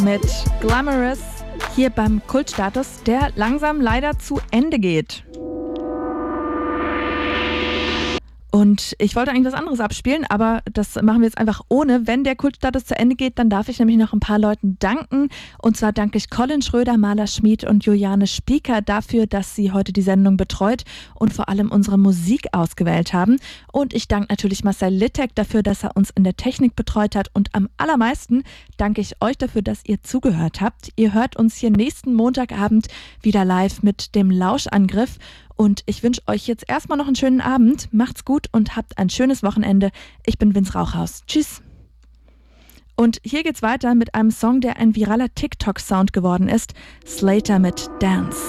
mit Glamorous hier beim Kultstatus, der langsam leider zu Ende geht. Und ich wollte eigentlich was anderes abspielen, aber das machen wir jetzt einfach ohne. Wenn der Kultstatus zu Ende geht, dann darf ich nämlich noch ein paar Leuten danken. Und zwar danke ich Colin Schröder, Maler Schmid und Juliane Spieker dafür, dass sie heute die Sendung betreut und vor allem unsere Musik ausgewählt haben. Und ich danke natürlich Marcel Littek dafür, dass er uns in der Technik betreut hat. Und am allermeisten danke ich euch dafür, dass ihr zugehört habt. Ihr hört uns hier nächsten Montagabend wieder live mit dem Lauschangriff. Und ich wünsche euch jetzt erstmal noch einen schönen Abend. Macht's gut und habt ein schönes Wochenende. Ich bin Vince Rauchhaus. Tschüss. Und hier geht's weiter mit einem Song, der ein viraler TikTok-Sound geworden ist. Slater mit Dance.